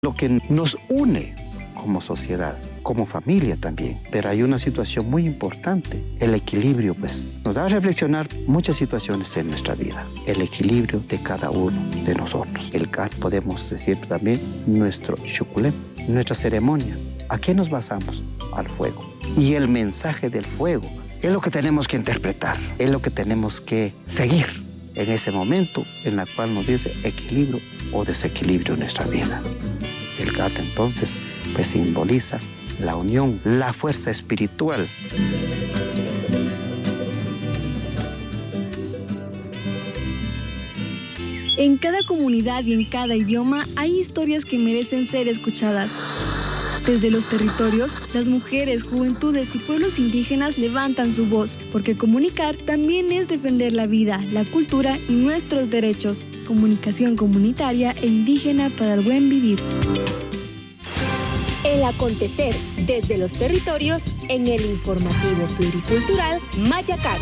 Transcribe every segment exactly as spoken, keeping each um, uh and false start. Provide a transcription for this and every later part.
lo que nos une como sociedad, como familia también. Pero hay una situación muy importante, el equilibrio, pues. Nos da a reflexionar muchas situaciones en nuestra vida. El equilibrio de cada uno de nosotros. El C A T, podemos decir también, nuestro shukulem, nuestra ceremonia. ¿A qué nos basamos? Al fuego. Y el mensaje del fuego es lo que tenemos que interpretar, es lo que tenemos que seguir en ese momento en el cual nos dice equilibrio o desequilibrio en nuestra vida. El C A T entonces pues simboliza la unión, la fuerza espiritual. En cada comunidad y en cada idioma hay historias que merecen ser escuchadas. Desde los territorios, las mujeres, juventudes y pueblos indígenas levantan su voz, porque comunicar también es defender la vida, la cultura y nuestros derechos. Comunicación comunitaria e indígena para el buen vivir. El acontecer desde los territorios en el informativo pluricultural Mayacat.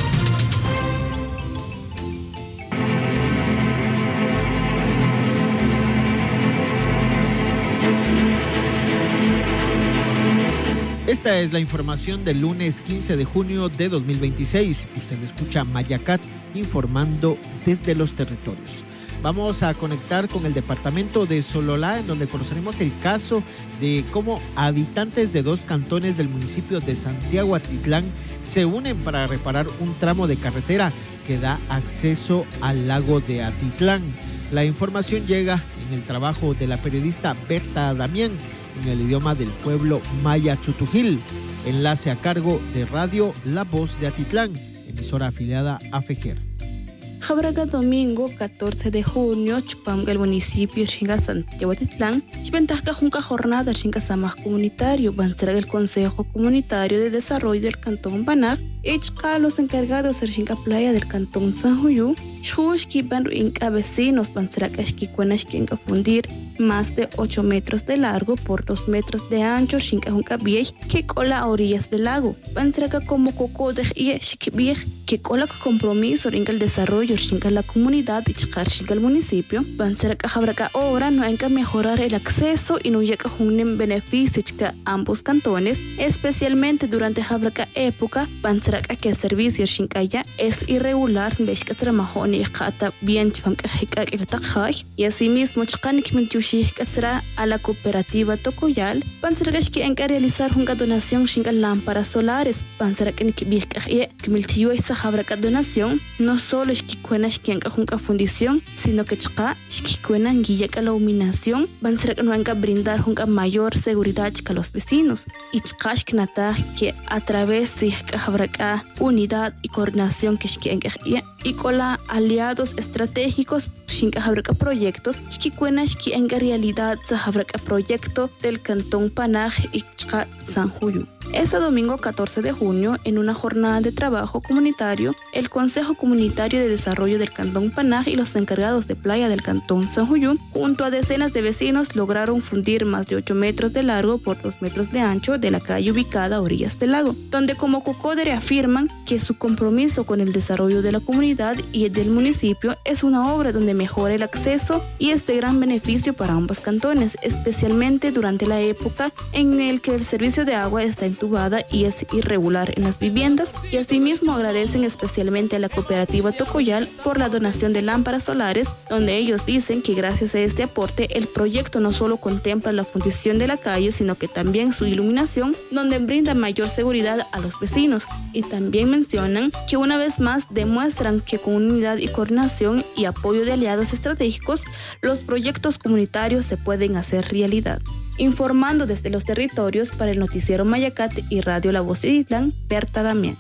Esta es la información del lunes quince de junio de dos mil veintiséis. Usted escucha Mayacat informando desde los territorios. Vamos a conectar con el departamento de Sololá, en donde conoceremos el caso de cómo habitantes de dos cantones del municipio de Santiago Atitlán se unen para reparar un tramo de carretera que da acceso al lago de Atitlán. La información llega en el trabajo de la periodista Berta Damián, en el idioma del pueblo maya Chutujil. Enlace a cargo de Radio La Voz de Atitlán, emisora afiliada a FEGER. Jabraga domingo catorce de junio, chupam el municipio Xinga Santiago Atitlán, chventasca junca jornada Xinga Samaj Comunitario, banserá el Consejo Comunitario de Desarrollo del Cantón Banaf, echka los encargados de Xinga Playa del Cantón San Juyu, Xushki Banru Inca vecinos, banserá Kashki Cuenashki Inca fundir más de ocho metros de largo por dos metros de ancho, Xinga Junca Viej, que cola a orillas del lago, banserá como coco de Xiki Viej, que cola compromiso en el desarrollo Xinga la comunidad y Xinga el municipio, banserá que habrá ahora no hay que mejorar el acceso y no llega un beneficio a ambos cantones, especialmente durante la época, banserá que el servicio Xinga ya es irregular, ves que trabajo ni jata bien chpam que hika el takhay, y asimismo chkanik mintushi que será a la cooperativa Tocoyal, banserá que hay que realizar una donación Xinga lámparas solares, banserá que ni que bien que miltiyo esa habrá donación, no solo es que cuenas que enca junca fundición, sino que chka que cuenan guía que la iluminación, van a ser que no enca brindar junca mayor seguridad a los vecinos, y chka que nata que a través de que habrá unidad y coordinación que que enca y con la aliados estratégicos que habrá proyectos que cuenas que enca realidad se habrá proyecto del Cantón Panaj y chka San Juyu. Este domingo catorce de junio, en una jornada de trabajo comunitario, el Consejo Comunitario de Desarrollo del Cantón Panaj y los encargados de playa del Cantón San Juyu, junto a decenas de vecinos, lograron fundir más de ocho metros de largo por dos metros de ancho de la calle ubicada a orillas del lago, donde como Cocodere afirman que su compromiso con el desarrollo de la comunidad y del municipio es una obra donde mejora el acceso y es de gran beneficio para ambos cantones, especialmente durante la época en el que el servicio de agua está en y es irregular en las viviendas, y asimismo agradecen especialmente a la cooperativa Tocoyal por la donación de lámparas solares, donde ellos dicen que gracias a este aporte el proyecto no solo contempla la fundición de la calle, sino que también su iluminación, donde brinda mayor seguridad a los vecinos, y también mencionan que una vez más demuestran que con unidad y coordinación y apoyo de aliados estratégicos, los proyectos comunitarios se pueden hacer realidad. Informando desde los territorios para el noticiero Mayacat y Radio La Voz de Atitlán, Berta Damián.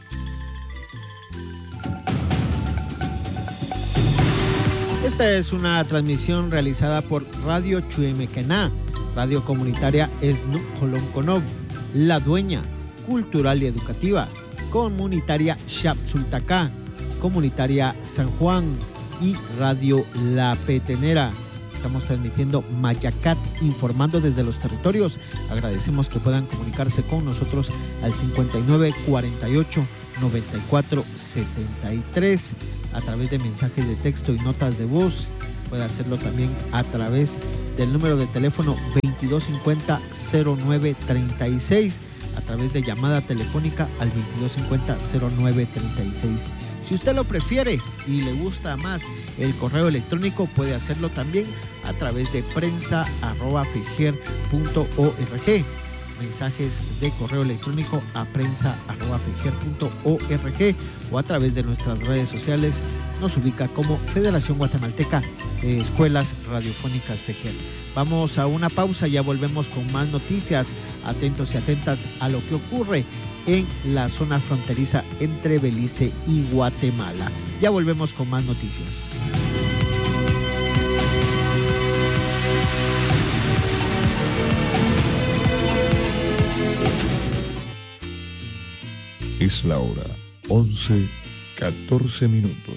Esta es una transmisión realizada por Radio Chuemequená, Radio Comunitaria Esnuk Jolonconov, La Dueña, Cultural y Educativa, Comunitaria Xapsultacá, Comunitaria San Juan y Radio La Petenera. Estamos transmitiendo Mayacat, informando desde los territorios. Agradecemos que puedan comunicarse con nosotros al cincuenta y nueve cuarenta y ocho noventa y cuatro setenta y tres a través de mensajes de texto y notas de voz. puede hacerlo también a través del número de teléfono veintidós cincuenta cero nueve treinta y seis, a través de llamada telefónica al veintidós cincuenta cero nueve treinta y seis. Si usted lo prefiere y le gusta más el correo electrónico, puede hacerlo también a través de prensa arroba fejer punto org. Mensajes de correo electrónico a prensa arroba fejer punto org o a través de nuestras redes sociales. Nos ubica como Federación Guatemalteca de Escuelas Radiofónicas Fejer. Vamos a una pausa, ya volvemos con más noticias. Atentos y atentas a lo que ocurre en la zona fronteriza entre Belice y Guatemala. Ya volvemos con más noticias. Es la hora once, catorce minutos.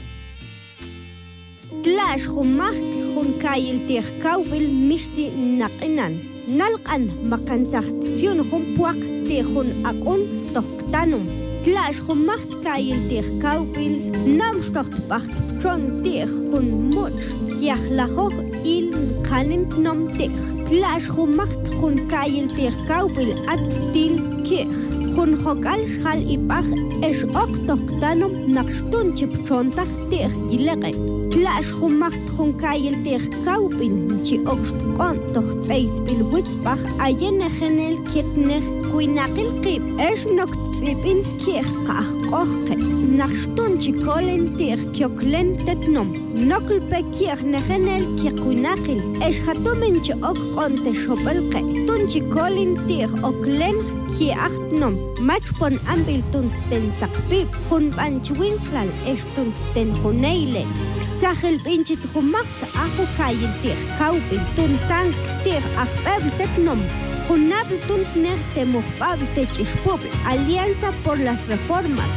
Tlash humaht hunkayil tierkaubil misti naqinan. Nalqan makantzahtion humpuak tehun akun tohtanum. Tlash humaht kayil tierkaubil namstochtbacht chon tehun much. Hiachlahoch il kanin nom teh. Tlash humaht hunkayil tierkaubil at til keh. Hun hokal schal ibach es ok tohtanum nakstun chipchontach teh yilege. Tlash humacht hunkayil teh kaupil chi okst on toch tseis bil witzbach ayene genel kitner kuinakil qib es nok tsibin keh qah qohke nakstun chi kolen teh kyoklen tetnom nokl pe keh negenel ki kuinakil es hatumen chi ok on te shobelke tun chi kolen teh oklen ki achtnom matchpon ambil tun ten zakbib hun banchwinklal es tun ten huneile Zachel binchit humacht ahu kayil teh kaupil tun tank teh achbeb tetnom Junabl tun ner temuhbab techishpub Alianza por las Reformas.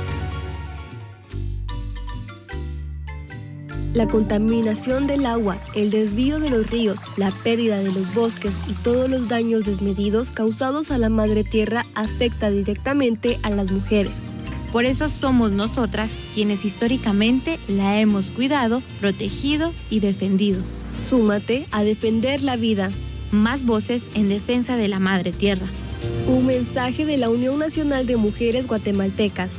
La contaminación del agua, el desvío de los ríos, la pérdida de los bosques y todos los daños desmedidos causados a la madre tierra afecta directamente a las mujeres. Por eso somos nosotras quienes históricamente la hemos cuidado, protegido y defendido. Súmate a defender la vida. Más voces en defensa de la madre tierra. Un mensaje de la Unión Nacional de Mujeres Guatemaltecas.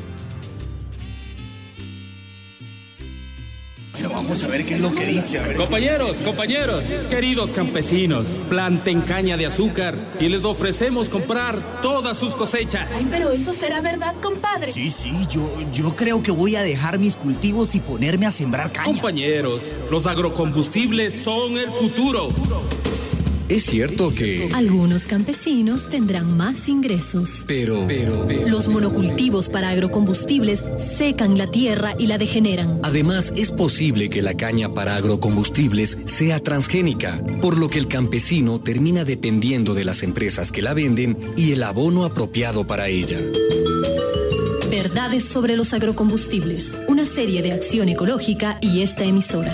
Pero vamos a ver qué es lo que dice. A ver. Compañeros, compañeros, queridos campesinos, planten caña de azúcar y les ofrecemos comprar todas sus cosechas. Ay, pero eso será verdad, compadre. Sí, sí, yo, yo creo que voy a dejar mis cultivos y ponerme a sembrar caña. Compañeros, los agrocombustibles son el futuro. Es cierto que algunos campesinos tendrán más ingresos. Pero, pero, pero los monocultivos para agrocombustibles secan la tierra y la degeneran. Además, es posible que la caña para agrocombustibles sea transgénica, por lo que el campesino termina dependiendo de las empresas que la venden y el abono apropiado para ella. Verdades sobre los agrocombustibles, una serie de acción ecológica y esta emisora.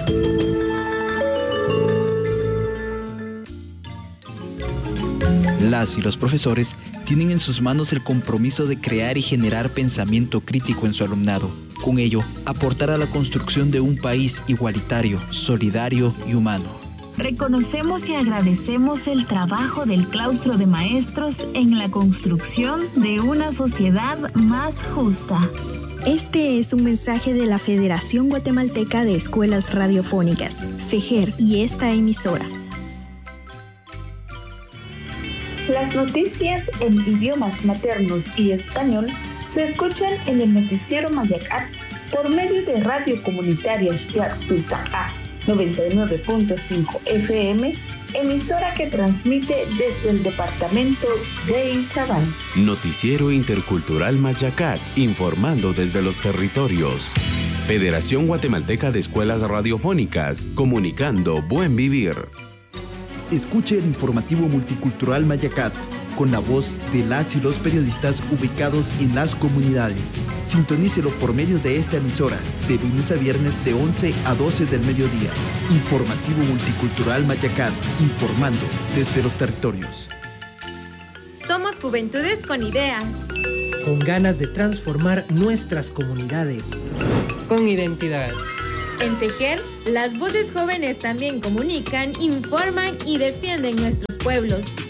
Las y los profesores tienen en sus manos el compromiso de crear y generar pensamiento crítico en su alumnado. Con ello, aportar a la construcción de un país igualitario, solidario y humano. Reconocemos y agradecemos el trabajo del claustro de maestros en la construcción de una sociedad más justa. Este es un mensaje de la Federación Guatemalteca de Escuelas Radiofónicas, FEJER, y esta emisora. Las noticias en idiomas maternos y español se escuchan en el noticiero Mayacat por medio de Radio Comunitaria Xtlac Sultacá noventa y nueve punto cinco F M, emisora que transmite desde el departamento de Izabal. Noticiero Intercultural Mayacat, informando desde los territorios. Federación Guatemalteca de Escuelas Radiofónicas, comunicando buen vivir. Escuche el informativo multicultural Mayacat, con la voz de las y los periodistas ubicados en las comunidades. Sintonícelo por medio de esta emisora, de lunes a viernes de once a doce del mediodía. Informativo multicultural Mayacat, informando desde los territorios. Somos juventudes con ideas. Con ganas de transformar nuestras comunidades. Con identidad. En Tejer, las voces jóvenes también comunican, informan y defienden nuestros pueblos.